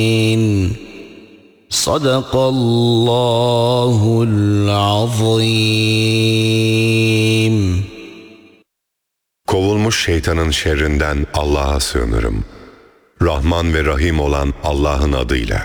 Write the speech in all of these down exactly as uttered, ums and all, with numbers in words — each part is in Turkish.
Sadakallahul azim. Kovulmuş şeytanın şerrinden Allah'a sığınırım. Rahman ve Rahim olan Allah'ın adıyla.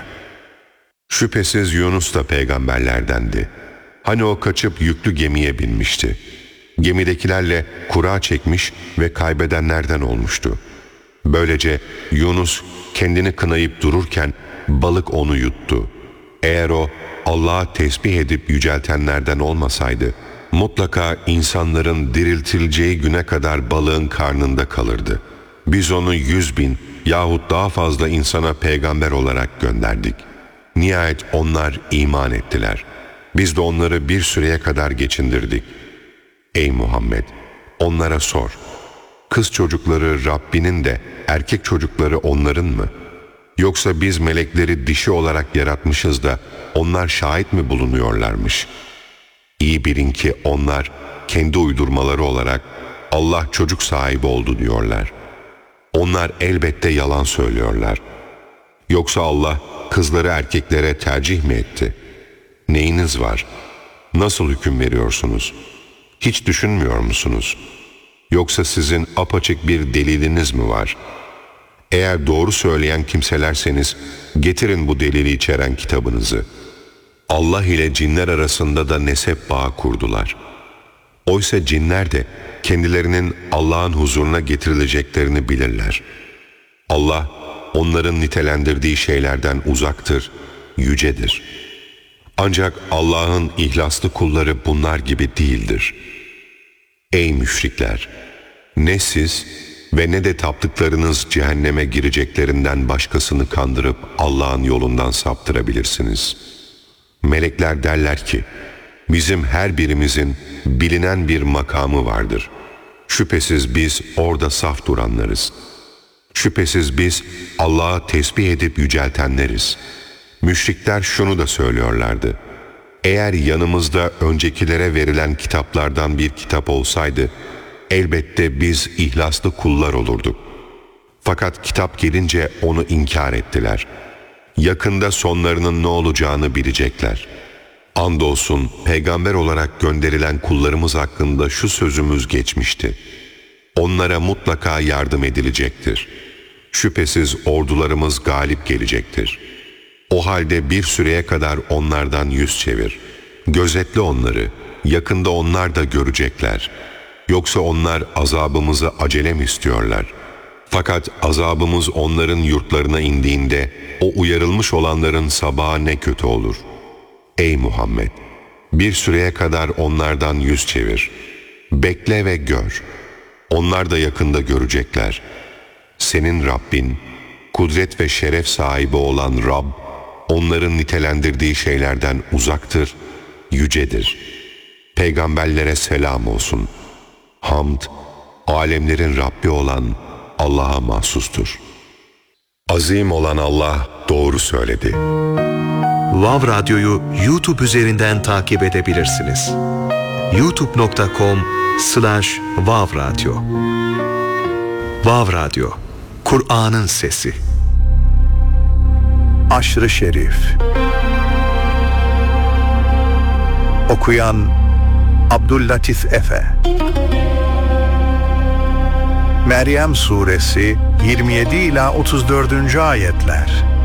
Şüphesiz Yunus da peygamberlerdendi. Hani o kaçıp yüklü gemiye binmişti. Gemidekilerle kura çekmiş ve kaybedenlerden olmuştu. Böylece Yunus kendini kınayıp dururken balık onu yuttu. Eğer o Allah'a tesbih edip yüceltenlerden olmasaydı, mutlaka insanların diriltileceği güne kadar balığın karnında kalırdı. Biz onu yüz bin yahut daha fazla insana peygamber olarak gönderdik. Nihayet onlar iman ettiler. Biz de onları bir süreye kadar geçindirdik. Ey Muhammed! Onlara sor. Kız çocukları Rabbinin de erkek çocukları onların mı? Yoksa biz melekleri dişi olarak yaratmışız da onlar şahit mi bulunuyorlarmış? İyi bilin ki onlar kendi uydurmaları olarak Allah çocuk sahibi oldu diyorlar. Onlar elbette yalan söylüyorlar. Yoksa Allah kızları erkeklere tercih mi etti? Neyiniz var? Nasıl hüküm veriyorsunuz? Hiç düşünmüyor musunuz? Yoksa sizin apaçık bir deliliniz mi var? Eğer doğru söyleyen kimselerseniz getirin bu delili içeren kitabınızı. Allah ile cinler arasında da nesep bağı kurdular. Oysa cinler de kendilerinin Allah'ın huzuruna getirileceklerini bilirler. Allah onların nitelendirdiği şeylerden uzaktır, yücedir. Ancak Allah'ın ihlaslı kulları bunlar gibi değildir. Ey müşrikler! Ne siz ve ne de taptıklarınız cehenneme gireceklerinden başkasını kandırıp Allah'ın yolundan saptırabilirsiniz. Melekler derler ki, bizim her birimizin bilinen bir makamı vardır. Şüphesiz biz orada saf duranlarız. Şüphesiz biz Allah'a tesbih edip yüceltenleriz. Müşrikler şunu da söylüyorlardı. Eğer yanımızda öncekilere verilen kitaplardan bir kitap olsaydı, elbette biz ihlaslı kullar olurduk. Fakat kitap gelince onu inkar ettiler. Yakında sonlarının ne olacağını bilecekler. Andolsun peygamber olarak gönderilen kullarımız hakkında şu sözümüz geçmişti. Onlara mutlaka yardım edilecektir. Şüphesiz ordularımız galip gelecektir. O halde bir süreye kadar onlardan yüz çevir. Gözetle onları, yakında onlar da görecekler. Yoksa onlar azabımızı acele mi istiyorlar? Fakat azabımız onların yurtlarına indiğinde o uyarılmış olanların sabahı ne kötü olur. Ey Muhammed! Bir süreye kadar onlardan yüz çevir. Bekle ve gör. Onlar da yakında görecekler. Senin Rabbin, kudret ve şeref sahibi olan Rab, onların nitelendirdiği şeylerden uzaktır, yücedir. Peygamberlere selam olsun. Hamd, alemlerin Rabbi olan Allah'a mahsustur. Azim olan Allah doğru söyledi. Vav Radyo'yu YouTube üzerinden takip edebilirsiniz. youtube nokta com slash vav radyo. Vav Radyo, Kur'an'ın sesi. Aşr-ı Şerif. Okuyan Abdüllatif Efe. Meryem Suresi yirmi yedi ila otuz dördüncü ayetler.